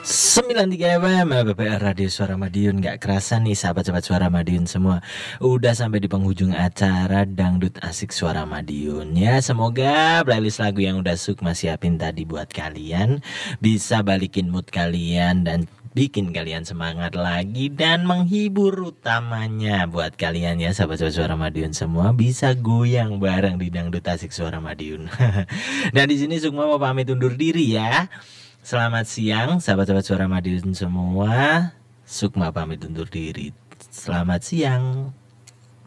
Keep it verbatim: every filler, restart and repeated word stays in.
sembilan puluh tiga F M B P R Radio Suara Madiun. Gak kerasa nih sahabat-sahabat Suara Madiun semua, udah sampai di penghujung acara Dangdut Asik Suara Madiun. Ya, semoga playlist lagu yang udah Sukma siapin tadi buat kalian bisa balikin mood kalian dan bikin kalian semangat lagi, dan menghibur utamanya buat kalian ya sahabat-sahabat Suara Madiun semua bisa goyang bareng di Dangdut Asik Suara Madiun. Dan di sini Sukma mau pamit undur diri ya. Selamat siang sahabat-sahabat Suara Madiun semua. Sukma pamit undur diri. Selamat siang.